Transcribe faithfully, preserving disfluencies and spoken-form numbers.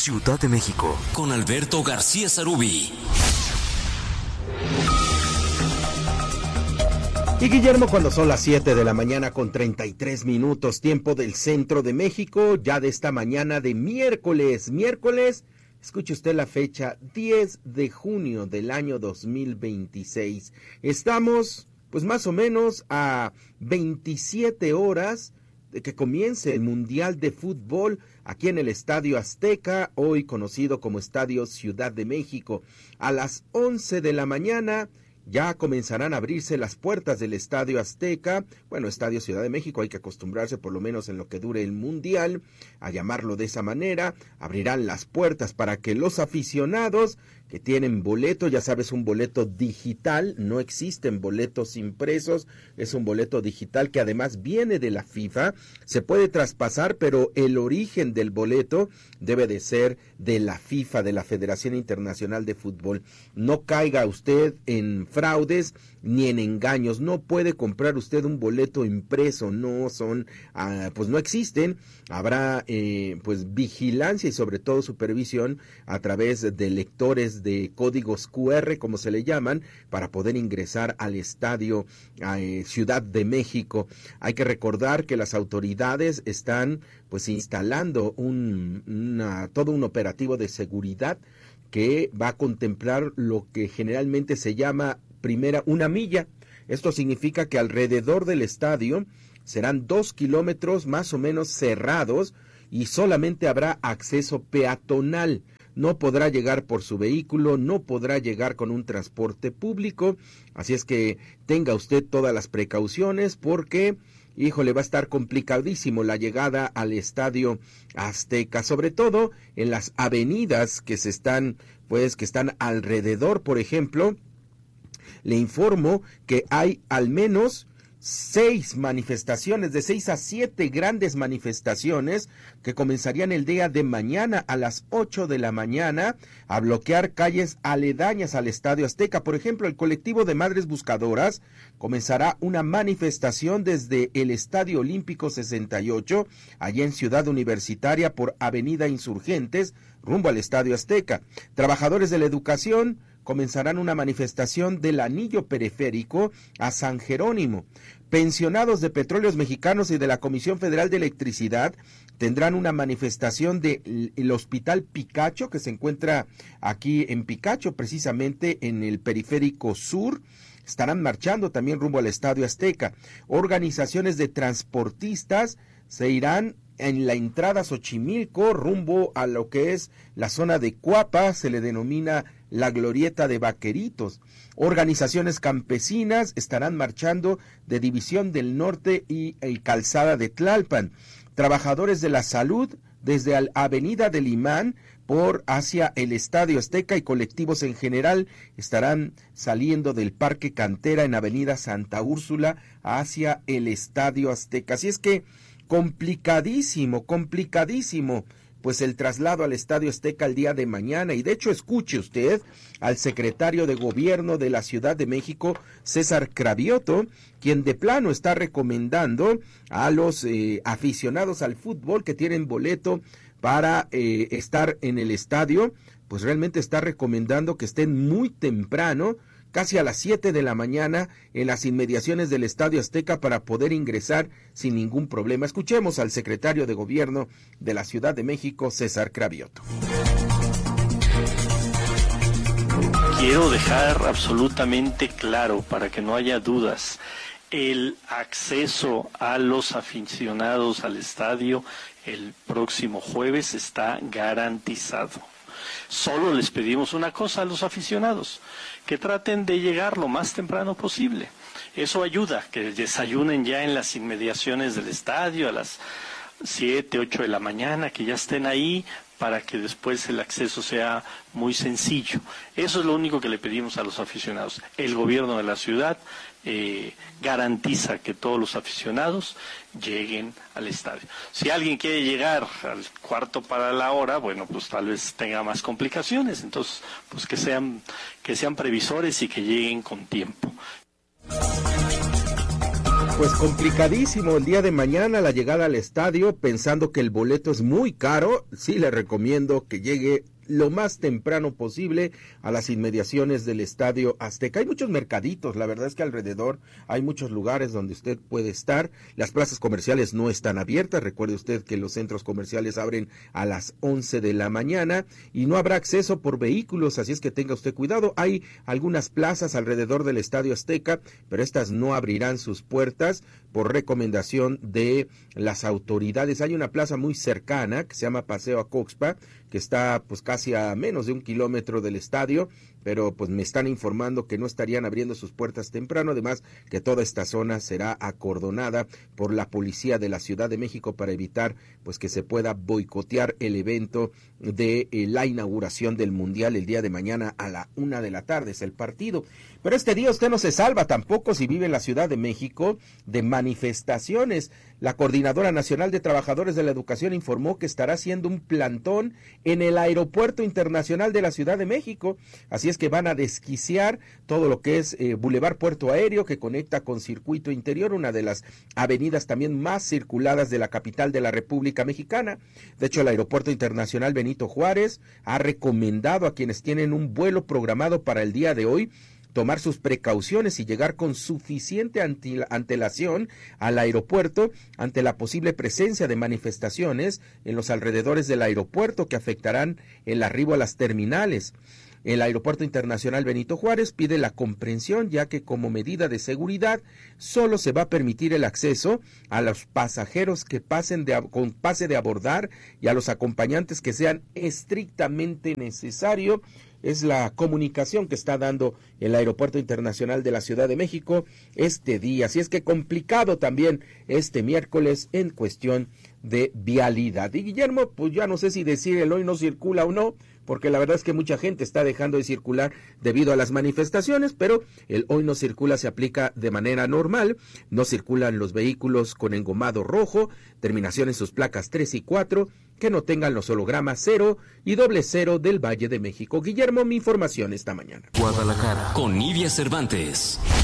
Ciudad de México, con Alberto García Sarubí. Y Guillermo, cuando son las siete de la mañana con treinta y tres minutos, tiempo del centro de México, ya de esta mañana de miércoles, miércoles, escuche usted la fecha, diez de junio del año dos mil veintiséis. Estamos, pues más o menos a veintisiete horas de que comience el Mundial de Fútbol aquí en el Estadio Azteca, hoy conocido como Estadio Ciudad de México. A las once de la mañana ya comenzarán a abrirse las puertas del Estadio Azteca, bueno, Estadio Ciudad de México, hay que acostumbrarse por lo menos en lo que dure el Mundial, a llamarlo de esa manera. Abrirán las puertas para que los aficionados que tienen boleto, ya sabes, un boleto digital, no existen boletos impresos, es un boleto digital que además viene de la FIFA, se puede traspasar, pero el origen del boleto debe de ser de la FIFA, de la Federación Internacional de Fútbol. No caiga usted en fraudes ni en engaños, no puede comprar usted un boleto impreso, no son, ah, pues no existen. Habrá eh, pues vigilancia y sobre todo supervisión a través de lectores de códigos cu erre, como se le llaman, para poder ingresar al Estadio eh, Ciudad de México. Hay que recordar que las autoridades están pues instalando un, una, todo un operativo de seguridad que va a contemplar lo que generalmente se llama primera una milla. Esto significa que alrededor del estadio serán dos kilómetros más o menos cerrados y solamente habrá acceso peatonal. No podrá llegar por su vehículo, no podrá llegar con un transporte público, así es que tenga usted todas las precauciones porque, híjole, va a estar complicadísimo la llegada al Estadio Azteca, sobre todo en las avenidas que se están, pues, que están alrededor. Por ejemplo, le informo que hay al menos seis manifestaciones, de seis a siete grandes manifestaciones que comenzarían el día de mañana a las ocho de la mañana a bloquear calles aledañas al Estadio Azteca. Por ejemplo, el colectivo de Madres Buscadoras comenzará una manifestación desde el Estadio Olímpico sesenta y ocho, allá en Ciudad Universitaria por Avenida Insurgentes, rumbo al Estadio Azteca. Trabajadores de la educación comenzarán una manifestación del anillo periférico a San Jerónimo. Pensionados de Petróleos Mexicanos y de la Comisión Federal de Electricidad tendrán una manifestación del Hospital Picacho, que se encuentra aquí en Picacho, precisamente en el periférico sur. Estarán marchando también rumbo al Estadio Azteca. Organizaciones de transportistas se irán en la entrada Xochimilco, rumbo a lo que es la zona de Cuapa, se le denomina la glorieta de Vaqueritos. Organizaciones campesinas estarán marchando de División del Norte y el Calzada de Tlalpan. Trabajadores de la salud desde la Avenida del Imán por hacia el Estadio Azteca y colectivos en general estarán saliendo del Parque Cantera en Avenida Santa Úrsula hacia el Estadio Azteca. Así es que complicadísimo, complicadísimo, pues el traslado al Estadio Azteca el día de mañana. Y de hecho, escuche usted al secretario de Gobierno de la Ciudad de México, César Cravioto, quien de plano está recomendando a los eh, aficionados al fútbol que tienen boleto para eh, estar en el estadio, pues realmente está recomendando que estén muy temprano, casi a las siete de la mañana, en las inmediaciones del Estadio Azteca para poder ingresar sin ningún problema. Escuchemos al secretario de Gobierno de la Ciudad de México, César Cravioto. Quiero dejar absolutamente claro, para que no haya dudas, el acceso a los aficionados al estadio el próximo jueves está garantizado. Solo les pedimos una cosa a los aficionados, que traten de llegar lo más temprano posible. Eso ayuda, que desayunen ya en las inmediaciones del estadio a las siete, ocho de la mañana, que ya estén ahí para que después el acceso sea muy sencillo. Eso es lo único que le pedimos a los aficionados. El gobierno de la ciudad eh, garantiza que todos los aficionados lleguen al estadio. Si alguien quiere llegar al cuarto para la hora, bueno, pues tal vez tenga más complicaciones. Entonces, pues que sean, que sean previsores y que lleguen con tiempo. Pues complicadísimo el día de mañana la llegada al estadio, pensando que el boleto es muy caro. Sí le recomiendo que llegue lo más temprano posible a las inmediaciones del Estadio Azteca. Hay muchos mercaditos, la verdad es que alrededor hay muchos lugares donde usted puede estar. Las plazas comerciales no están abiertas, recuerde usted que los centros comerciales abren a las once de la mañana y no habrá acceso por vehículos, así es que tenga usted cuidado. Hay algunas plazas alrededor del Estadio Azteca, pero estas no abrirán sus puertas por recomendación de las autoridades. Hay una plaza muy cercana que se llama Paseo Acoxpa, que está pues casi a menos de un kilómetro del estadio, pero pues me están informando que no estarían abriendo sus puertas temprano, además que toda esta zona será acordonada por la policía de la Ciudad de México para evitar pues que se pueda boicotear el evento de eh, la inauguración del Mundial el día de mañana a la una de la tarde, es el partido. Pero este día usted no se salva tampoco si vive en la Ciudad de México de manifestaciones. La Coordinadora Nacional de Trabajadores de la Educación informó que estará haciendo un plantón en el Aeropuerto Internacional de la Ciudad de México, así es que van a desquiciar todo lo que es eh, Boulevard Puerto Aéreo, que conecta con Circuito Interior, una de las avenidas también más circuladas de la capital de la República Mexicana. De hecho, el Aeropuerto Internacional Benito Juárez ha recomendado a quienes tienen un vuelo programado para el día de hoy tomar sus precauciones y llegar con suficiente antelación al aeropuerto ante la posible presencia de manifestaciones en los alrededores del aeropuerto que afectarán el arribo a las terminales. El Aeropuerto Internacional Benito Juárez pide la comprensión, ya que como medida de seguridad solo se va a permitir el acceso a los pasajeros que pasen de, con pase de abordar y a los acompañantes que sean estrictamente necesario. Es la comunicación que está dando el Aeropuerto Internacional de la Ciudad de México este día. Así es que complicado también este miércoles en cuestión de vialidad. Y Guillermo, pues ya no sé si decir el hoy no circula o no, porque la verdad es que mucha gente está dejando de circular debido a las manifestaciones, pero el hoy no circula se aplica de manera normal. No circulan los vehículos con engomado rojo, terminación en sus placas tres y cuatro, que no tengan los hologramas cero y doble cero del Valle de México. Guillermo, mi información esta mañana. Guadalajara, con Nidia Cervantes.